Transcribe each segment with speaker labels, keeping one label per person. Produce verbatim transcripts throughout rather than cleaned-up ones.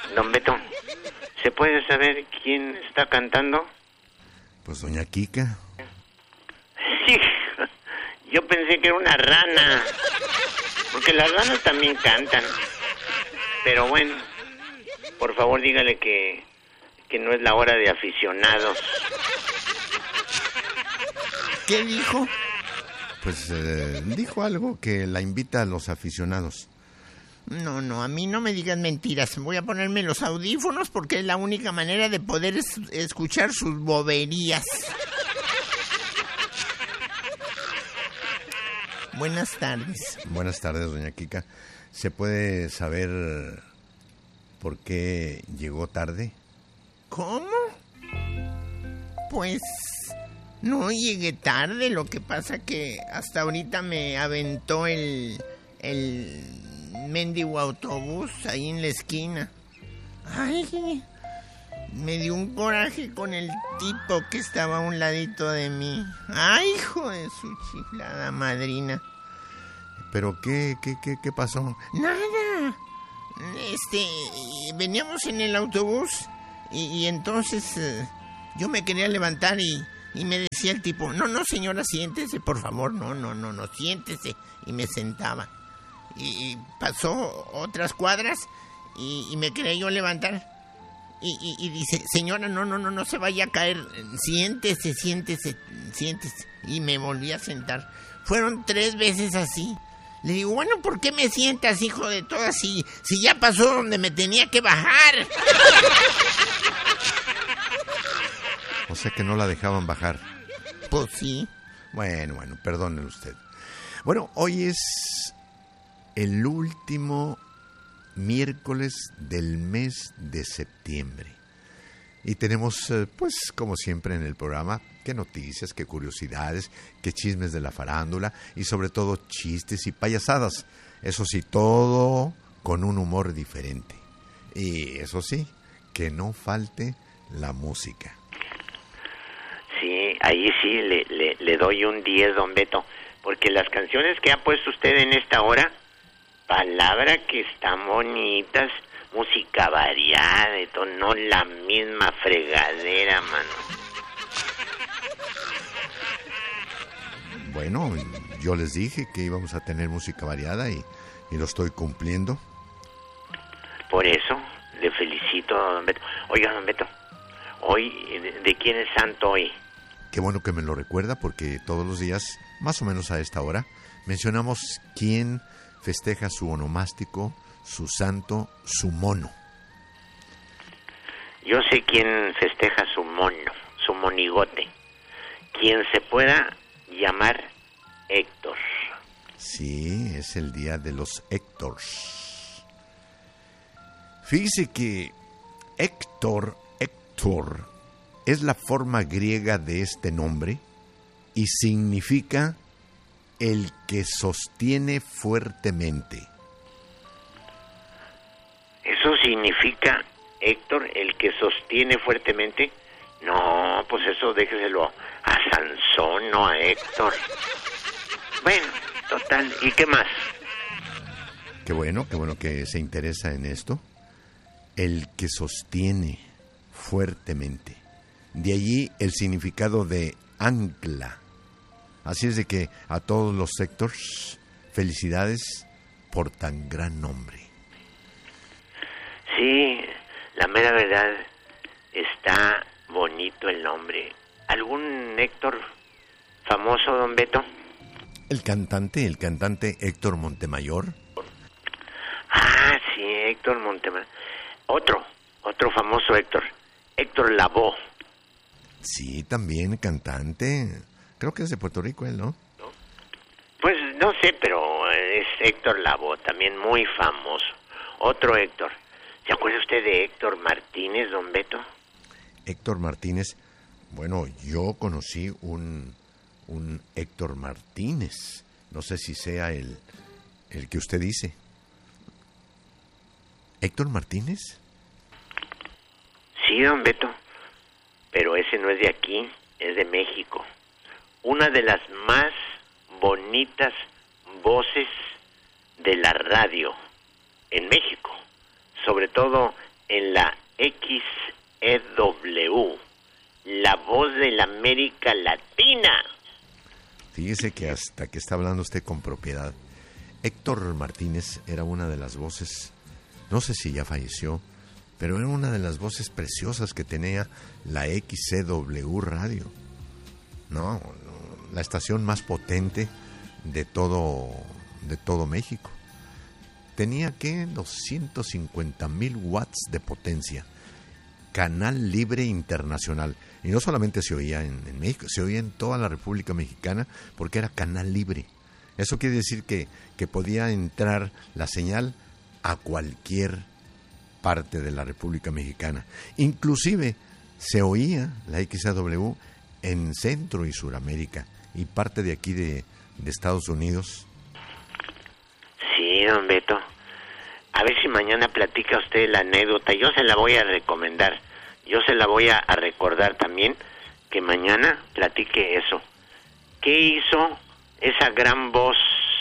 Speaker 1: Don Beto, ¿se puede saber quién está cantando?
Speaker 2: Pues doña Kika.
Speaker 1: Sí, yo pensé que era una rana, porque las ranas también cantan. Pero bueno, por favor dígale que, que no es la hora de aficionados.
Speaker 2: ¿Qué dijo? Pues eh, dijo algo que la invita a los aficionados.
Speaker 3: No, no, a mí no me digas mentiras. Voy a ponerme los audífonos porque es la única manera de poder es- escuchar sus boberías. Buenas tardes.
Speaker 2: Buenas tardes, doña Kika. ¿Se puede saber por qué llegó tarde?
Speaker 3: ¿Cómo? Pues no llegué tarde, lo que pasa que hasta ahorita me aventó el el mendigo autobús ahí en la esquina. Ay, me dio un coraje con el tipo que estaba a un ladito de mí. Ay, hijo de su chiflada madrina.
Speaker 2: ¿Pero qué, qué, qué, qué pasó?
Speaker 3: Nada. Este, veníamos en el autobús y, y entonces eh, yo me quería levantar y, y me decía el tipo, no, no señora, siéntese, por favor, no, no, no, no, siéntese. Y me sentaba. Y, y pasó otras cuadras y, y me quería yo levantar. Y, y, y dice, señora, no, no, no, no se vaya a caer, siéntese, siéntese, siéntese. Y me volví a sentar. Fueron tres veces así. Le digo, bueno, ¿por qué me sientas, hijo de todas, si, si ya pasó donde me tenía que bajar?
Speaker 2: O sea que no la dejaban bajar.
Speaker 3: Pues sí.
Speaker 2: Bueno, bueno, perdónenle usted. Bueno, hoy es el último miércoles del mes de septiembre. Y tenemos, eh, pues, como siempre en el programa, qué noticias, qué curiosidades, qué chismes de la farándula y sobre todo chistes y payasadas. Eso sí, todo con un humor diferente. Y eso sí, que no falte la música.
Speaker 1: Sí, ahí sí le, le, le doy un diez, don Beto, porque las canciones que ha puesto usted en esta hora, palabra que están bonitas, música variada y todo, no la misma fregadera, mano.
Speaker 2: Bueno, yo les dije que íbamos a tener música variada y, y lo estoy cumpliendo.
Speaker 1: Por eso le felicito, don Beto. Oiga, don Beto, hoy, ¿de, de quién es santo hoy?
Speaker 2: Qué bueno que me lo recuerda porque todos los días, más o menos a esta hora, mencionamos quién festeja su onomástico, su santo, su mono.
Speaker 1: Yo sé quién festeja su mono, su monigote. Quien se pueda llamar Héctor.
Speaker 2: Sí, es el día de los Héctors. Fíjese que Héctor, Héctor, es la forma griega de este nombre y significa el que sostiene fuertemente.
Speaker 1: ¿Eso significa, Héctor, el que sostiene fuertemente? No, pues eso déjeselo a Sansón, no a Héctor. Bueno, total, ¿y qué más?
Speaker 2: Qué bueno, qué bueno que se interesa en esto. El que sostiene fuertemente. De allí el significado de ancla. Así es de que a todos los Héctors, felicidades por tan gran nombre.
Speaker 1: Sí, la mera verdad, está bonito el nombre. ¿Algún Héctor famoso, don Beto?
Speaker 2: El cantante, el cantante Héctor Montemayor.
Speaker 1: Ah, sí, Héctor Montemayor. Otro, otro famoso Héctor, Héctor Lavoe.
Speaker 2: Sí, también cantante. Creo que es de Puerto Rico él, ¿no?
Speaker 1: Pues no sé, pero es Héctor Lavoe, también muy famoso. Otro Héctor. ¿Se acuerda usted de Héctor Martínez, don Beto?
Speaker 2: Héctor Martínez. Bueno, yo conocí un, un Héctor Martínez. No sé si sea el, el que usted dice. ¿Héctor Martínez?
Speaker 1: Sí, don Beto. Pero ese no es de aquí, es de México. Una de las más bonitas voces de la radio en México. Sobre todo en la X E W, la voz de la América Latina.
Speaker 2: Fíjese que hasta que está hablando usted con propiedad, Héctor Martínez era una de las voces, no sé si ya falleció, pero era una de las voces preciosas que tenía la X E W Radio. No, la estación más potente de todo, de todo México. Tenía que doscientos cincuenta mil watts de potencia. Canal libre internacional. Y no solamente se oía en, en México, se oía en toda la República Mexicana porque era canal libre. Eso quiere decir que, que podía entrar la señal a cualquier parte de la República Mexicana. Inclusive se oía la X E W en Centro y Suramérica y parte de aquí de, de Estados Unidos.
Speaker 1: Sí, don Beto. A ver si mañana platica usted la anécdota. Yo se la voy a recomendar. Yo se la voy a, a recordar también, que mañana platique eso. ¿Qué hizo esa gran voz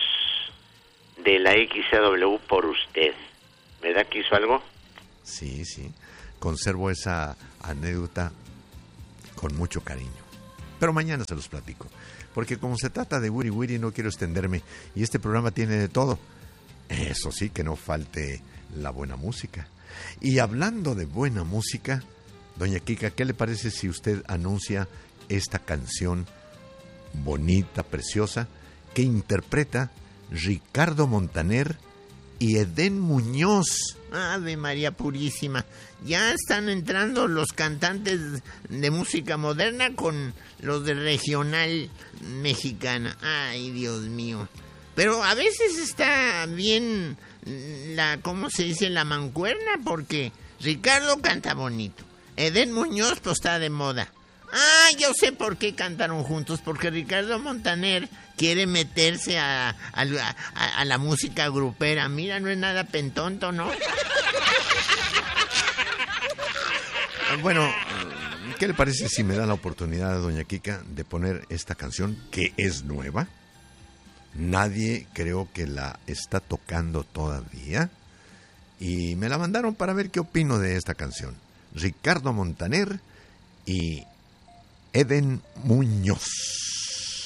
Speaker 1: de la X E W por usted? ¿Verdad que hizo algo?
Speaker 2: Sí, sí. Conservo esa anécdota con mucho cariño. Pero mañana se los platico. Porque como se trata de Wiri Wiri, no quiero extenderme. Y este programa tiene de todo. Eso sí, que no falte la buena música. Y hablando de buena música, doña Kika, ¿qué le parece si usted anuncia esta canción bonita, preciosa, que interpreta Ricardo Montaner y Edén Muñoz?
Speaker 3: Ave María Purísima. Ya están entrando los cantantes de música moderna con los de regional mexicana. Ay, Dios mío. Pero a veces está bien la, ¿cómo se dice? La mancuerna, porque Ricardo canta bonito. Edén Muñoz, pues está de moda. Ah, yo sé por qué cantaron juntos, porque Ricardo Montaner quiere meterse a, a, a, a la música grupera. Mira, no es nada pentonto, ¿no?
Speaker 2: Bueno, ¿qué le parece si me da la oportunidad, doña Kika, de poner esta canción que es nueva? Nadie creo que la está tocando todavía. Y me la mandaron para ver qué opino de esta canción. Ricardo Montaner y Edén Muñoz.